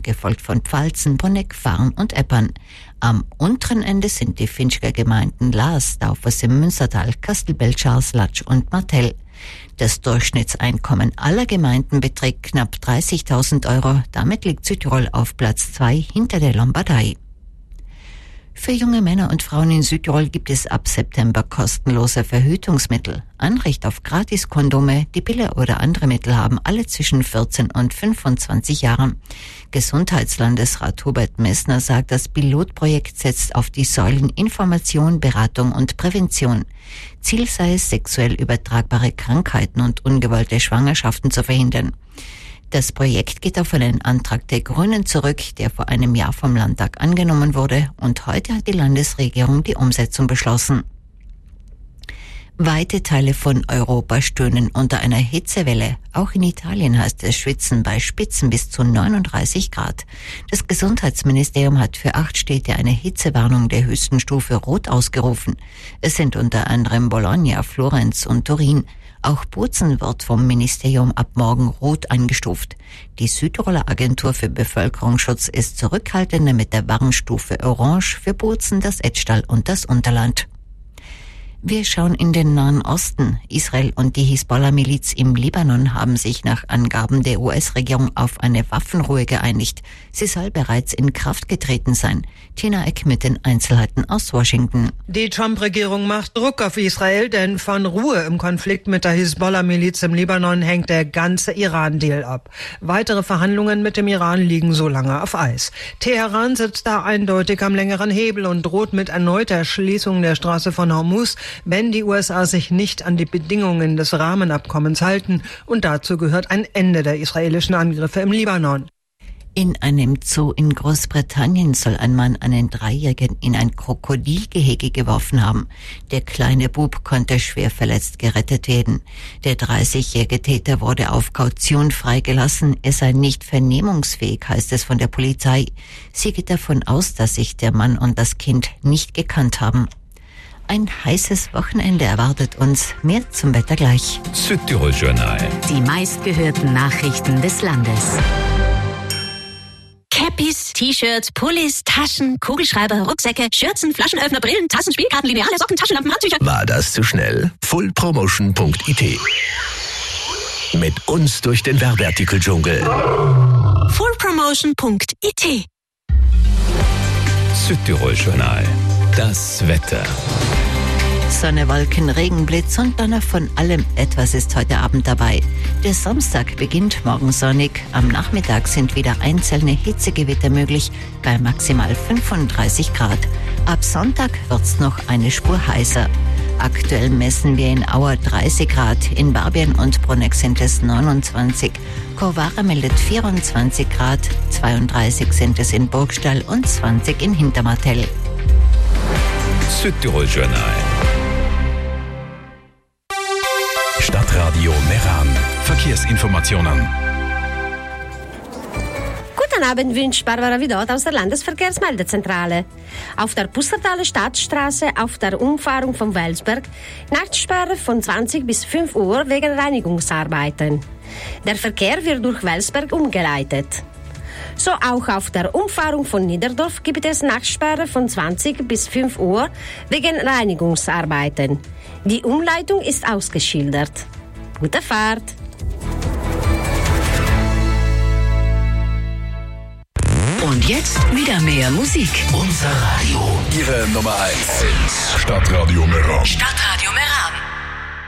gefolgt von Pfalzen, Bonneck, Farn und Eppern. Am unteren Ende sind die Finchger Gemeinden Laas, Daufers im Münstertal, Kastelbell, Latsch und Martell. Das Durchschnittseinkommen aller Gemeinden beträgt knapp 30.000 Euro. Damit liegt Südtirol auf Platz 2 hinter der Lombardei. Für junge Männer und Frauen in Südtirol gibt es ab September kostenlose Verhütungsmittel. Anrecht auf Gratiskondome, die Pille oder andere Mittel haben alle zwischen 14 und 25 Jahren. Gesundheitslandesrat Hubert Messner sagt, das Pilotprojekt setzt auf die Säulen Information, Beratung und Prävention. Ziel sei es, sexuell übertragbare Krankheiten und ungewollte Schwangerschaften zu verhindern. Das Projekt geht auf einen Antrag der Grünen zurück, der vor einem Jahr vom Landtag angenommen wurde, und heute hat die Landesregierung die Umsetzung beschlossen. Weite Teile von Europa stöhnen unter einer Hitzewelle. Auch in Italien heißt es Schwitzen bei Spitzen bis zu 39 Grad. Das Gesundheitsministerium hat für 8 Städte eine Hitzewarnung der höchsten Stufe Rot ausgerufen. Es sind unter anderem Bologna, Florenz und Turin. Auch Bozen wird vom Ministerium ab morgen rot eingestuft. Die Südtiroler Agentur für Bevölkerungsschutz ist zurückhaltender mit der Warnstufe Orange für Bozen, das Etschtal und das Unterland. Wir schauen in den Nahen Osten. Israel und die Hisbollah-Miliz im Libanon haben sich nach Angaben der US-Regierung auf eine Waffenruhe geeinigt. Sie soll bereits in Kraft getreten sein. Tina Eck mit den Einzelheiten aus Washington. Die Trump-Regierung macht Druck auf Israel, denn von Ruhe im Konflikt mit der Hisbollah-Miliz im Libanon hängt der ganze Iran-Deal ab. Weitere Verhandlungen mit dem Iran liegen so lange auf Eis. Teheran sitzt da eindeutig am längeren Hebel und droht mit erneuter Schließung der Straße von Hormuz, wenn die USA sich nicht an die Bedingungen des Rahmenabkommens halten. Und dazu gehört ein Ende der israelischen Angriffe im Libanon. In einem Zoo in Großbritannien soll ein Mann einen 3-Jährigen in ein Krokodilgehege geworfen haben. Der kleine Bub konnte schwer verletzt gerettet werden. Der 30-jährige Täter wurde auf Kaution freigelassen. Er sei nicht vernehmungsfähig, heißt es von der Polizei. Sie geht davon aus, dass sich der Mann und das Kind nicht gekannt haben. Ein heißes Wochenende erwartet uns. Mehr zum Wetter gleich. Südtirol Journal. Die meistgehörten Nachrichten des Landes. Cappies, T-Shirts, Pullis, Taschen, Kugelschreiber, Rucksäcke, Schürzen, Flaschenöffner, Brillen, Tassen, Spielkarten, Lineale, Socken, Taschenlampen, Handtücher. War das zu schnell? fullpromotion.it. Mit uns durch den Werbeartikeldschungel. fullpromotion.it. Südtirol Journal. Das Wetter. Sonne, Wolken, Regen, Blitz und Donner, von allem etwas ist heute Abend dabei. Der Samstag beginnt morgen sonnig. Am Nachmittag sind wieder einzelne Hitzegewitter möglich bei maximal 35 Grad. Ab Sonntag wird's noch eine Spur heißer. Aktuell messen wir in Auer 30 Grad, in Barbien und Bruneck sind es 29. Corvara meldet 24 Grad, 32 sind es in Burgstall und 20 in Hintermartell. Südtirol Journal. Stadtradio Meran. Verkehrsinformationen. Guten Abend wünscht Barbara Vidot aus der Landesverkehrsmeldezentrale. Auf der Pustertaler Stadtstraße auf der Umfahrung von Welsberg Nachtsperre von 20 bis 5 Uhr wegen Reinigungsarbeiten. Der Verkehr wird durch Welsberg umgeleitet. So auch auf der Umfahrung von Niederdorf gibt es Nachtsperre von 20 bis 5 Uhr wegen Reinigungsarbeiten. Die Umleitung ist ausgeschildert. Gute Fahrt! Und jetzt wieder mehr Musik. Unser Radio. Ihre Nummer 1. Stadtradio Meran. Stadtradio